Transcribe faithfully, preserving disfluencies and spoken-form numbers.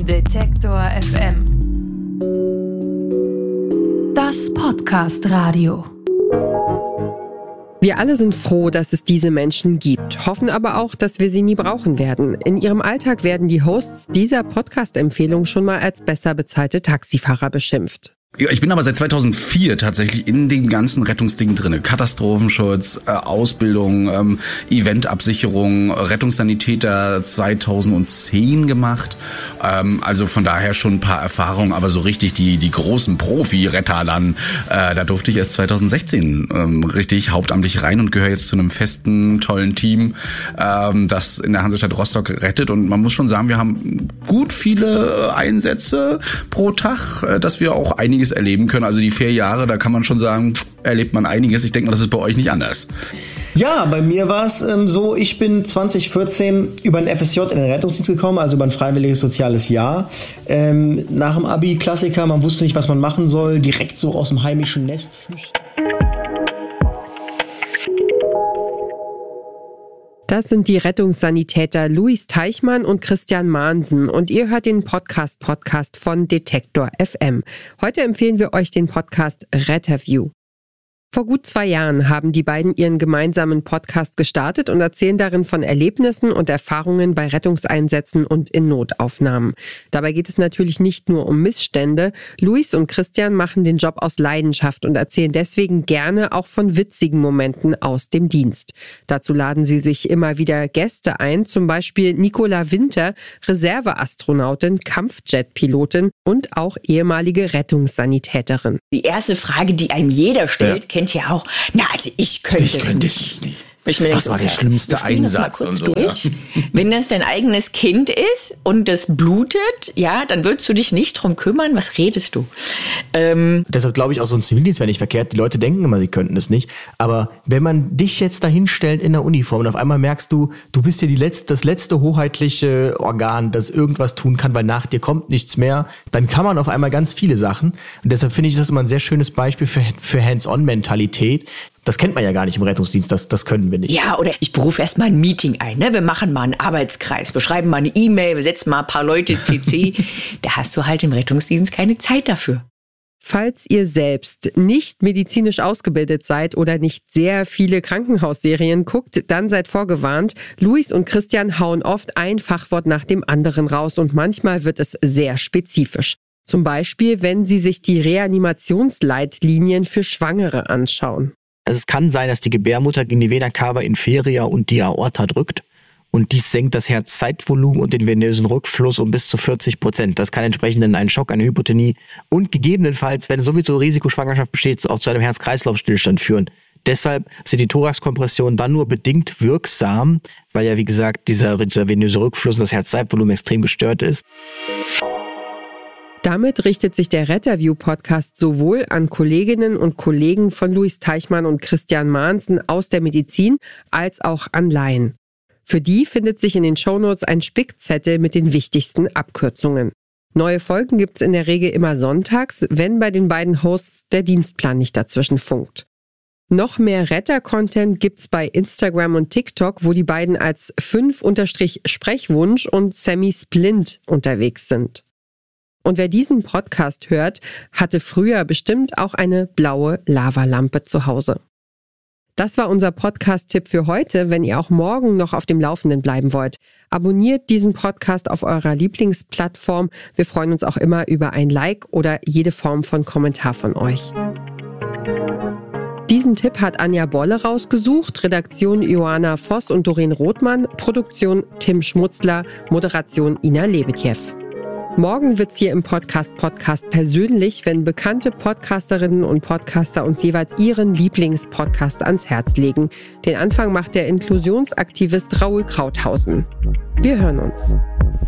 Detektor F M. Das Podcast-Radio. Wir alle sind froh, dass es diese Menschen gibt, hoffen aber auch, dass wir sie nie brauchen werden. In ihrem Alltag werden die Hosts dieser Podcast-Empfehlung schon mal als besser bezahlte Taxifahrer beschimpft. Ja, ich bin aber seit zweitausendvier tatsächlich in den ganzen Rettungsdingen drinne. Katastrophenschutz, äh, Ausbildung, ähm, Eventabsicherung, Rettungssanitäter zweitausendzehn gemacht. Ähm, also von daher schon ein paar Erfahrungen, aber so richtig die die großen Profi-Retter dann, äh, da durfte ich erst zweitausendsechzehn ähm, richtig hauptamtlich rein und gehöre jetzt zu einem festen, tollen Team, ähm, das in der Hansestadt Rostock rettet. Und man muss schon sagen, wir haben gut viele Einsätze pro Tag, äh, dass wir auch einige erleben können. Also die vier Jahre, da kann man schon sagen, erlebt man einiges. Ich denke mal, das ist bei euch nicht anders. Ja, bei mir war es ähm, so, ich bin zwanzig vierzehn über ein F S J in den Rettungsdienst gekommen, also über ein freiwilliges soziales Jahr. Ähm, nach dem Abi, Klassiker, man wusste nicht, was man machen soll, direkt so aus dem heimischen Nest flüchten. Das sind die Rettungssanitäter Luis Teichmann und Christian Mahnsen und ihr hört den Podcast-Podcast von Detektor F M. Heute empfehlen wir euch den Podcast Retterview. Vor gut zwei Jahren haben die beiden ihren gemeinsamen Podcast gestartet und erzählen darin von Erlebnissen und Erfahrungen bei Rettungseinsätzen und in Notaufnahmen. Dabei geht es natürlich nicht nur um Missstände. Luis und Christian machen den Job aus Leidenschaft und erzählen deswegen gerne auch von witzigen Momenten aus dem Dienst. Dazu laden sie sich immer wieder Gäste ein, zum Beispiel Nicola Winter, Reserveastronautin, Kampfjetpilotin und auch ehemalige Rettungssanitäterin. Die erste Frage, die einem jeder stellt, ja. Kennt ihr auch. Na, also ich könnte ich es könnte nicht. nicht. Ich mir Was denke, war der okay, schlimmste Einsatz und so? Durch. Ja. Wenn das dein eigenes Kind ist und das blutet, ja, dann würdest du dich nicht drum kümmern. Was redest du? Ähm, Deshalb glaube ich auch, so ein Zivildienst wäre nicht verkehrt. Die Leute denken immer, sie könnten es nicht. Aber wenn man dich jetzt dahin stellt in der Uniform und auf einmal merkst du, du bist ja die letzte, das letzte hoheitliche Organ, das irgendwas tun kann, weil nach dir kommt nichts mehr, dann kann man auf einmal ganz viele Sachen. Und deshalb finde ich das immer ein sehr schönes Beispiel für, für Hands-on-Mentalität. Das kennt man ja gar nicht im Rettungsdienst, das, das können wir nicht. Ja, oder ich berufe erst mal ein Meeting ein, ne? Wir machen mal einen Arbeitskreis, wir schreiben mal eine E-Mail, wir setzen mal ein paar Leute C C. Da hast du halt im Rettungsdienst keine Zeit dafür. Falls ihr selbst nicht medizinisch ausgebildet seid oder nicht sehr viele Krankenhausserien guckt, dann seid vorgewarnt. Luis und Christian hauen oft ein Fachwort nach dem anderen raus und manchmal wird es sehr spezifisch. Zum Beispiel, wenn sie sich die Reanimationsleitlinien für Schwangere anschauen. Also es kann sein, dass die Gebärmutter gegen die Vena cava inferia und die Aorta drückt und dies senkt das Herzzeitvolumen und den venösen Rückfluss um bis zu vierzig Prozent. Das kann entsprechend in einen Schock, eine Hypotonie und gegebenenfalls, wenn sowieso Risikoschwangerschaft besteht, auch zu einem Herz-Kreislauf-Stillstand führen. Deshalb sind die Thoraxkompressionen dann nur bedingt wirksam, weil ja wie gesagt dieser, dieser venöse Rückfluss und das Herzzeitvolumen extrem gestört ist. Damit richtet sich der Retterview-Podcast sowohl an Kolleginnen und Kollegen von Luis Teichmann und Christian Mahnsen aus der Medizin als auch an Laien. Für die findet sich in den Shownotes ein Spickzettel mit den wichtigsten Abkürzungen. Neue Folgen gibt's in der Regel immer sonntags, wenn bei den beiden Hosts der Dienstplan nicht dazwischen funkt. Noch mehr Retter-Content gibt's bei Instagram und TikTok, wo die beiden als fünf Sprechwunsch und Sammy Splint unterwegs sind. Und wer diesen Podcast hört, hatte früher bestimmt auch eine blaue Lavalampe zu Hause. Das war unser Podcast-Tipp für heute. Wenn ihr auch morgen noch auf dem Laufenden bleiben wollt, abonniert diesen Podcast auf eurer Lieblingsplattform. Wir freuen uns auch immer über ein Like oder jede Form von Kommentar von euch. Diesen Tipp hat Anja Bolle rausgesucht, Redaktion Johanna Voss und Doreen Rothmann, Produktion Tim Schmutzler, Moderation Ina Lebetjew. Morgen wird's hier im Podcast Podcast persönlich, wenn bekannte Podcasterinnen und Podcaster uns jeweils ihren Lieblingspodcast ans Herz legen. Den Anfang macht der Inklusionsaktivist Raoul Krauthausen. Wir hören uns.